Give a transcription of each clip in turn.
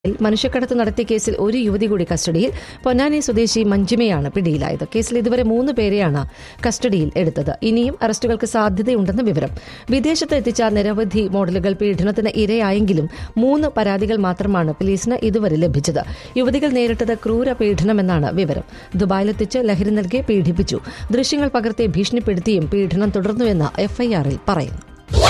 മനുഷ്യക്കടത്ത് നടത്തിയ കേസിൽ ഒരു യുവതി കൂടി കസ്റ്റഡിയിൽ. പൊന്നാനി സ്വദേശി മഞ്ജിമയാണ് പിടിയിലായത്. കേസിൽ ഇതുവരെ 3 പേരെയാണ് കസ്റ്റഡിയിൽ എടുത്തത്. ഇനിയും അറസ്റ്റുകൾക്ക് സാധ്യതയുണ്ടെന്ന് വിവരം. വിദേശത്ത് എത്തിച്ച നിരവധി മോഡലുകൾ പീഡനത്തിന് ഇരയായെങ്കിലും 3 പരാതികൾ മാത്രമാണ് പോലീസിന് ഇതുവരെ ലഭിച്ചത്. യുവതികൾ നേരിട്ടത് ക്രൂര പീഡനമെന്നാണ് വിവരം. ദുബായിലെത്തിച്ച് ലഹരി നൽകി പീഡിപ്പിച്ചു, ദൃശ്യങ്ങൾ പകർത്തി ഭീഷണിപ്പെടുത്തിയും പീഡനം തുടർന്നുവെന്ന് എഫ്ഐആറിൽ പറയുന്നു.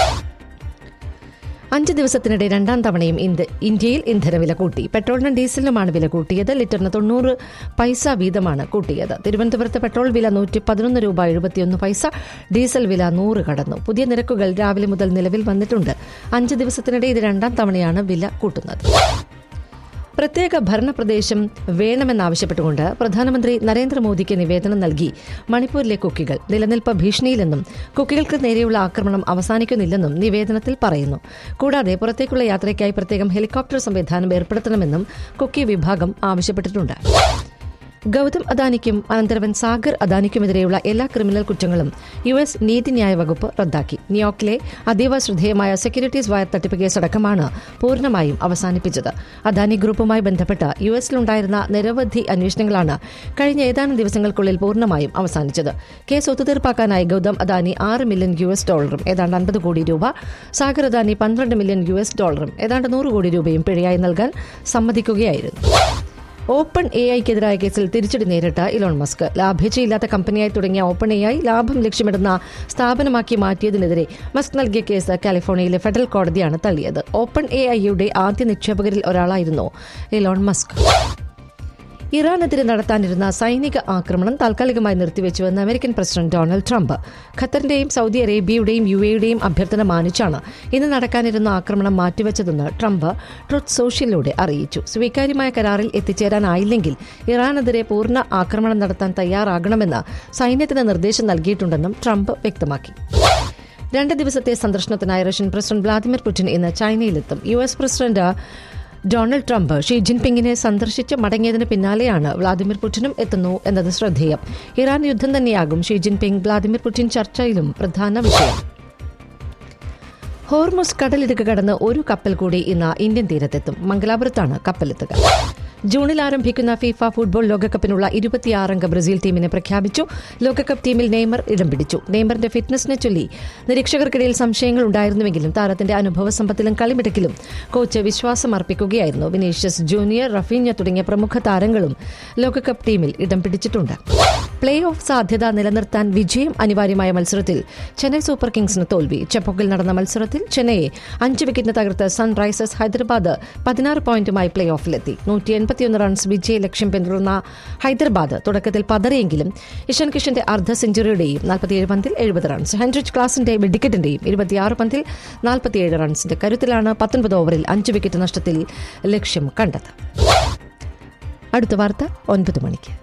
5 ദിവസത്തിനിടെ 2ാം തവണയും ഇന്ത്യയിൽ ഇന്ധനവില കൂട്ടി. പെട്രോളിനും ഡീസലിനുമാണ് വില കൂട്ടിയത്. ലിറ്ററിന് 90 പൈസ വീതമാണ് കൂട്ടിയത്. തിരുവനന്തപുരത്ത് പെട്രോൾ വില 111 രൂപ 71 പൈസ, ഡീസൽ വില 100 കടന്നു. പുതിയ നിരക്കുകൾ രാവിലെ മുതൽ നിലവിൽ വന്നിട്ടുണ്ട്. 5 ദിവസത്തിനിടെ ഇത് 2ാം തവണയാണ് വില കൂട്ടുന്നത്. പ്രത്യേക ഭരണപ്രദേശം വേണമെന്നാവശ്യപ്പെട്ടുകൊണ്ട് പ്രധാനമന്ത്രി നരേന്ദ്രമോദിക്ക് നിവേദനം നൽകി മണിപ്പൂരിലെ കുക്കികൾ. നിലനിൽപ്പ് ഭീഷണിയിലെന്നും കുക്കികൾക്ക് നേരെയുള്ള ആക്രമണം അവസാനിക്കുന്നില്ലെന്നും നിവേദനത്തിൽ പറയുന്നു. കൂടാതെ പുറത്തേക്കുള്ള യാത്രയ്ക്കായി പ്രത്യേകം ഹെലികോപ്റ്റർ സംവിധാനം ഏർപ്പെടുത്തണമെന്നും കുക്കി വിഭാഗം ആവശ്യപ്പെട്ടിട്ടുണ്ട്. ഗൌതം അദാനിക്കും അനന്തരവൻ സാഗർ അദാനിക്കുമെതിരെയുള്ള എല്ലാ ക്രിമിനൽ കുറ്റങ്ങളും US നീതിന്യായ വകുപ്പ് റദ്ദാക്കി. ന്യൂയോർക്കിലെ അതീവ ശ്രദ്ധേയമായ സെക്യൂരിറ്റീസ് വയർ തട്ടിപ്പ് കേസടക്കമാണ് പൂർണ്ണമായും അവസാനിപ്പിച്ചത്. അദാനി ഗ്രൂപ്പുമായി ബന്ധപ്പെട്ട US-ലുണ്ടായിരുന്ന നിരവധി അന്വേഷണങ്ങളാണ് കഴിഞ്ഞ ഏതാനും ദിവസങ്ങൾക്കുള്ളിൽ പൂർണ്ണമായും അവസാനിച്ചത്. കേസ് ഒത്തുതീർപ്പാക്കാനായി ഗൌതം അദാനി $6 മില്യൺ ഏതാണ്ട് 50 കോടി രൂപ, സാഗർ അദാനി $12 മില്യൺ ഏതാണ്ട് 100 കോടി രൂപയും പിഴയായി നൽകാൻ സമ്മതിക്കുകയായിരുന്നു. ഓപ്പൺ എഐക്കെതിരായ കേസിൽ തിരിച്ചടി നേരിട്ട ഇലോൺ മസ്ക്. ലാഭേച്ഛയില്ലാത്ത കമ്പനിയായി തുടങ്ങിയ ഓപ്പൺ എഐ ലാഭം ലക്ഷ്യമിടുന്ന സ്ഥാപനമാക്കി മാറ്റിയതിനെതിരെ മസ്ക് നൽകിയ കേസ് കാലിഫോർണിയയിലെ ഫെഡറൽ കോടതിയാണ് തള്ളിയത്. ഓപ്പൺ എഐയുടെ ആദ്യ നിക്ഷേപകരിൽ ഒരാളായിരുന്നു ഇലോൺ മസ്ക്. ഇറാനെതിരെ നടത്താനിരുന്ന സൈനിക ആക്രമണം താൽക്കാലികമായി നിർത്തിവെച്ചുവെന്ന് American president Donald Trump. ഖത്തറിന്റെയും Saudi അറേബ്യയുടെയും UAEയുടെയും അഭ്യർത്ഥന മാനിച്ചാണ് ഇന്ന് നടക്കാനിരുന്ന ആക്രമണം മാറ്റിവെച്ചതെന്ന് ട്രംപ് ട്രൂത്ത് സോഷ്യലിലൂടെ അറിയിച്ചു. സ്വീകാര്യമായ കരാറിൽ എത്തിച്ചേരാനായില്ലെങ്കിൽ ഇറാനെതിരെ പൂർണ്ണ ആക്രമണം നടത്താൻ തയ്യാറാകണമെന്ന് സൈന്യത്തിന് നിർദ്ദേശം നൽകിയിട്ടുണ്ടെന്നും ട്രംപ് വ്യക്തമാക്കി. 2 ദിവസത്തെ സന്ദർശനത്തിനായി റഷ്യൻ പ്രസിഡന്റ് വ്ളാദിമിർ പുടിൻ ഇന്ന് ചൈനയിലെത്തും. US president Donald Trump she ജിൻപിങ്ങിനെ സന്ദർശിച്ച് മടങ്ങിയതിന് പിന്നാലെയാണ് വ്ളാദിമിർ പുടിനും എത്തുന്നു എന്നത് ശ്രദ്ധേയം. ഇറാൻ യുദ്ധം തന്നെയാകും ഷീ ജിൻപിങ് വ്ളാദിമിർ പുടിൻ ചർച്ചയിലും പ്രധാന വിഷയം. ഹോർമുസ് കടലിടുക്ക് കടന്ന് ഒരു കപ്പൽ കൂടി ഇന്ന് ഇന്ത്യൻ തീരത്തെത്തും. മംഗലാപുരത്താണ് കപ്പലെത്തുക. ജൂണിൽ ആരംഭിക്കുന്ന ഫിഫ ഫുട്ബോൾ ലോകകപ്പിനുള്ള 26-അംഗ ബ്രസീൽ ടീമിനെ പ്രഖ്യാപിച്ചു. ലോകകപ്പ് ടീമിൽ നെയ്മർ ഇടം പിടിച്ചു. നെയ്മറിന്റെ ഫിറ്റ്നസിനെ ചൊല്ലി നിരീക്ഷകർക്കിടയിൽ സംശയങ്ങൾ ഉണ്ടായിരുന്നുവെങ്കിലും താരത്തിന്റെ അനുഭവ സമ്പത്തിലും കളിമിടക്കിലും കോച്ച് വിശ്വാസം അർപ്പിക്കുകയായിരുന്നു. വിനീഷ്യസ് ജൂനിയർ, റഫീഞ്ഞ തുടങ്ങിയ പ്രമുഖ താരങ്ങളും ലോകകപ്പ് ടീമിൽ ഇടം പിടിച്ചിട്ടുണ്ട്. പ്ലേ ഓഫ് സാധ്യത നിലനിർത്താൻ വിജയം അനിവാര്യമായ മത്സരത്തിൽ ചെന്നൈ സൂപ്പർ കിങ്സിന് തോൽവി. ചെപ്പോക്കിൽ നടന്ന മത്സരത്തിൽ ചെന്നൈയെ 5 വിക്കറ്റിന് തകർത്ത് സൺറൈസേഴ്സ് ഹൈദരാബാദ് 16 പോയിന്റുമായി പ്ലേ ഓഫിലെത്തി. 181 റൺസ് വിജയ ലക്ഷ്യം പിന്തുടർന്ന ഹൈദരാബാദ് തുടക്കത്തിൽ പതറിയെങ്കിലും ഇഷാൻ കിഷന്റെ അർദ്ധ സെഞ്ചുറിയുടെയും 47 പന്തിൽ 70 റൺസ്, ഹെൻറിച്ച് ക്ലാസിന്റെ വെടിക്കെട്ടിന്റെയും 26 പന്തിൽ 47 റൺസിന്റെ കരുത്തിലാണ് 19 ഓവറിൽ 5 വിക്കറ്റ് നഷ്ടത്തിൽ ലക്ഷ്യം കണ്ടത്. അടുത്ത വാർത്ത 9 മണിക്ക്.